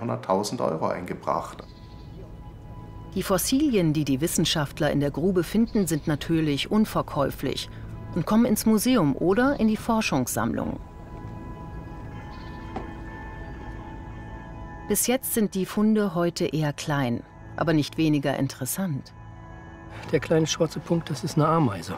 300.000 € eingebracht. Die Fossilien, die die Wissenschaftler in der Grube finden, sind natürlich unverkäuflich und kommen ins Museum oder in die Forschungssammlung. Bis jetzt sind die Funde heute eher klein, aber nicht weniger interessant. Der kleine schwarze Punkt, das ist eine Ameise.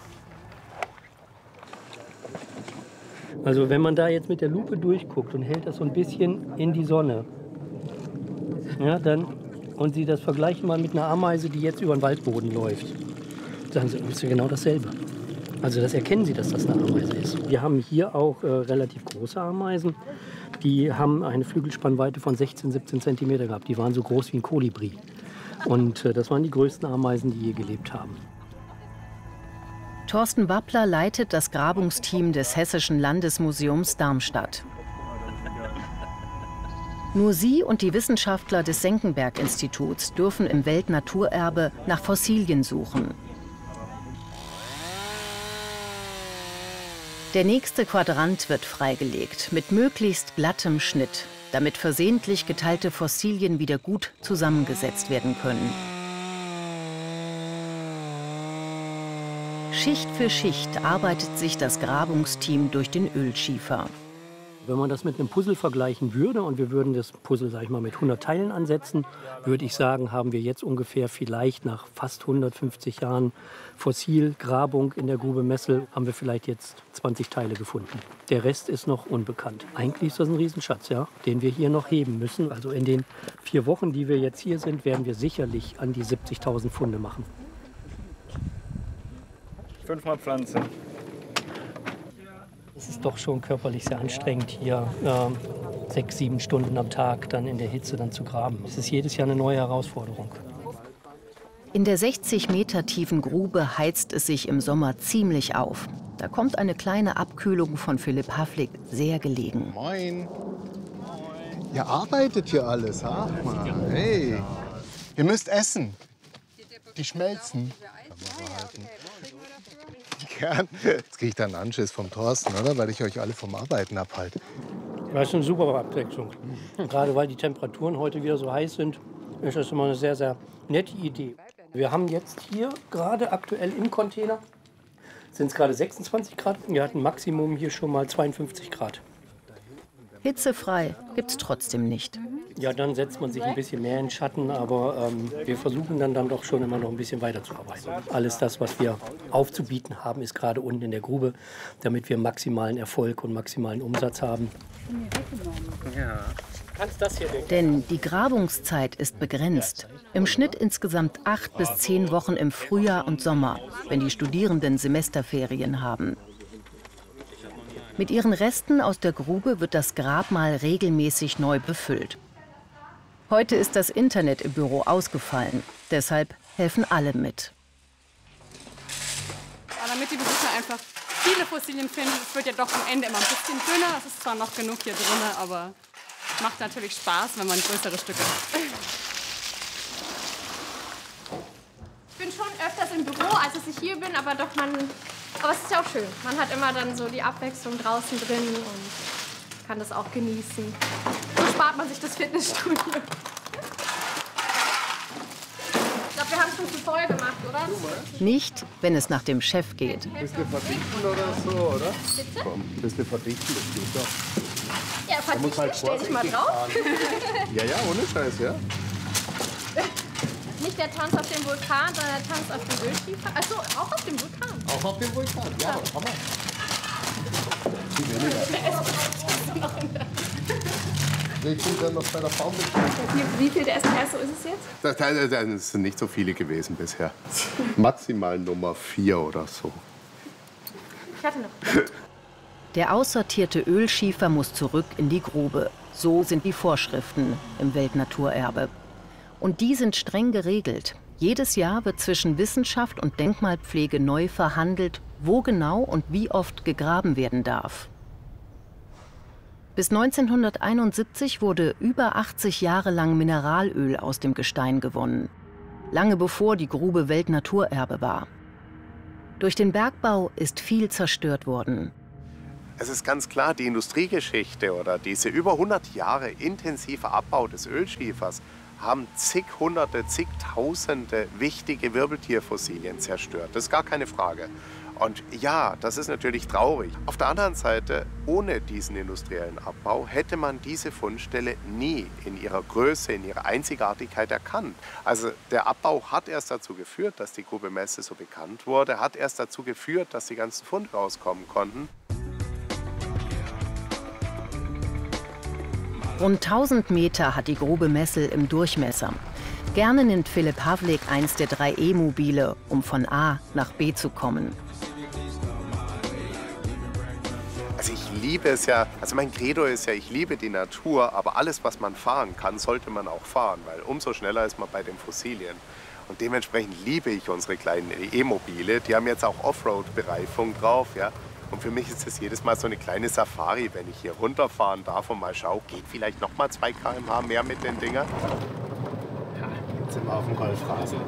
Also wenn man da jetzt mit der Lupe durchguckt und hält das so ein bisschen in die Sonne, ja, und Sie das vergleichen mal mit einer Ameise, die jetzt über den Waldboden läuft, sagen Sie, das ist ja genau dasselbe. Also das erkennen Sie, dass das eine Ameise ist. Wir haben hier auch relativ große Ameisen. Die haben eine Flügelspannweite von 16, 17 cm gehabt. Die waren so groß wie ein Kolibri. Und das waren die größten Ameisen, die je gelebt haben. Thorsten Wappler leitet das Grabungsteam des Hessischen Landesmuseums Darmstadt. Nur sie und die Wissenschaftler des Senckenberg-Instituts dürfen im Weltnaturerbe nach Fossilien suchen. Der nächste Quadrant wird freigelegt, mit möglichst glattem Schnitt, damit versehentlich geteilte Fossilien wieder gut zusammengesetzt werden können. Schicht für Schicht arbeitet sich das Grabungsteam durch den Ölschiefer. Wenn man das mit einem Puzzle vergleichen würde und wir würden das Puzzle, sag ich mal, mit 100 Teilen ansetzen, würde ich sagen, haben wir jetzt ungefähr vielleicht nach fast 150 Jahren Fossilgrabung in der Grube Messel, haben wir vielleicht jetzt 20 Teile gefunden. Der Rest ist noch unbekannt. Eigentlich ist das ein Riesenschatz, ja, den wir hier noch heben müssen. Also in den 4 Wochen, die wir jetzt hier sind, werden wir sicherlich an die 70.000 Funde machen. 5-mal Pflanze. Es ist doch schon körperlich sehr anstrengend, hier 6, 7 Stunden am Tag dann in der Hitze dann zu graben. Es ist jedes Jahr eine neue Herausforderung. In der 60 Meter tiefen Grube heizt es sich im Sommer ziemlich auf. Da kommt eine kleine Abkühlung von Philipp Havlik sehr gelegen. Moin. Ihr arbeitet hier alles, ha? Hey. Ihr müsst essen. Die schmelzen. Gern. Jetzt kriege ich da einen Anschiss vom Thorsten, oder? Weil ich euch alle vom Arbeiten abhalte. Das ist eine super Abwechslung. Gerade weil die Temperaturen heute wieder so heiß sind, ist das immer eine sehr, sehr nette Idee. Wir haben jetzt hier gerade aktuell im Container, sind es gerade 26 Grad. Wir hatten Maximum hier schon mal 52 Grad. Hitzefrei gibt's trotzdem nicht. Ja, dann setzt man sich ein bisschen mehr in den Schatten, aber wir versuchen dann doch schon immer noch ein bisschen weiterzuarbeiten. Alles das, was wir aufzubieten haben, ist gerade unten in der Grube, damit wir maximalen Erfolg und maximalen Umsatz haben. Ja. Kannst das hier weg? Denn die Grabungszeit ist begrenzt. Im Schnitt insgesamt 8 bis 10 Wochen im Frühjahr und Sommer, wenn die Studierenden Semesterferien haben. Mit ihren Resten aus der Grube wird das Grabmal regelmäßig neu befüllt. Heute ist das Internet im Büro ausgefallen. Deshalb helfen alle mit. Ja, damit die Besucher einfach viele Fossilien finden. Es wird ja doch am Ende immer ein bisschen dünner. Es ist zwar noch genug hier drin, aber macht natürlich Spaß, wenn man größere Stücke hat. Ich bin schon öfters im Büro, als dass ich hier bin, aber es ist ja auch schön. Man hat immer dann so die Abwechslung draußen drin und kann das auch genießen. So spart man sich das Fitnessstudio. Ich glaube, wir haben es schon voll gemacht, oder? Nicht, wenn es nach dem Chef geht. Ein bisschen verdichten oder so, oder? Bitte? Komm, ein bisschen verdichten, das geht doch. Ja, verdichten, stell dich mal drauf. Ja, ohne Scheiß, ja. Nicht der Tanz auf dem Vulkan, sondern der Tanz auf dem Ölschiefer. Achso, auch auf dem Vulkan. Auch auf dem Vulkan, ja, aber komm mal. Ich bin dann noch bei der Baum. Wie viel der Espresso ist es jetzt? Das sind nicht so viele gewesen bisher. Maximal Nummer 4 oder so. Ich hatte noch. Der aussortierte Ölschiefer muss zurück in die Grube. So sind die Vorschriften im Weltnaturerbe. Und die sind streng geregelt. Jedes Jahr wird zwischen Wissenschaft und Denkmalpflege neu verhandelt, wo genau und wie oft gegraben werden darf. Bis 1971 wurde über 80 Jahre lang Mineralöl aus dem Gestein gewonnen. Lange bevor die Grube Weltnaturerbe war. Durch den Bergbau ist viel zerstört worden. Es ist ganz klar, die Industriegeschichte oder diese über 100 Jahre intensiver Abbau des Ölschiefers haben zig Hunderte, zigtausende wichtige Wirbeltierfossilien zerstört. Das ist gar keine Frage. Und ja, das ist natürlich traurig. Auf der anderen Seite, ohne diesen industriellen Abbau hätte man diese Fundstelle nie in ihrer Größe, in ihrer Einzigartigkeit erkannt. Also der Abbau hat erst dazu geführt, dass die Grube Messe so bekannt wurde, hat erst dazu geführt, dass die ganzen Funde rauskommen konnten. Rund 1000 Meter hat die Grube Messel im Durchmesser. Gerne nimmt Philipp Havlik eins der 3 E-Mobile, um von A nach B zu kommen. Also ich liebe es ja, also mein Credo ist ja, ich liebe die Natur, aber alles, was man fahren kann, sollte man auch fahren, weil umso schneller ist man bei den Fossilien. Und dementsprechend liebe ich unsere kleinen E-Mobile. Die haben jetzt auch Offroad-Bereifung drauf, ja. Und für mich ist es jedes Mal so eine kleine Safari, wenn ich hier runterfahren darf und mal schaue, geht vielleicht noch mal 2 km/h mehr mit den Dingern. Ja, jetzt sind wir auf dem Rollrasen.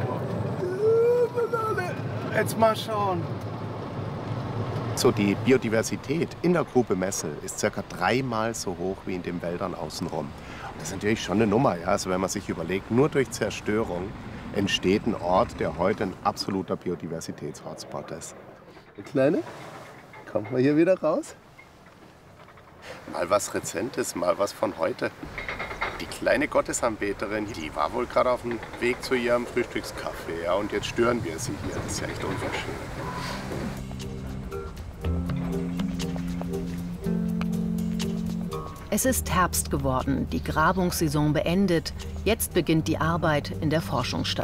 Jetzt mal schauen. So, die Biodiversität in der Grube Messel ist ca. 3-mal so hoch wie in den Wäldern außenrum. Und das ist natürlich schon eine Nummer, ja? Also wenn man sich überlegt, nur durch Zerstörung entsteht ein Ort, der heute ein absoluter Biodiversitäts-Hotspot ist. Der Kleine, kommt mal hier wieder raus. Mal was Rezentes, mal was von heute. Die kleine Gottesanbeterin, die war wohl gerade auf dem Weg zu ihrem Frühstückskaffee. Ja? Und jetzt stören wir sie hier. Das ist ja echt unverschämt. Es ist Herbst geworden, die Grabungssaison beendet. Jetzt beginnt die Arbeit in der Forschungsstation.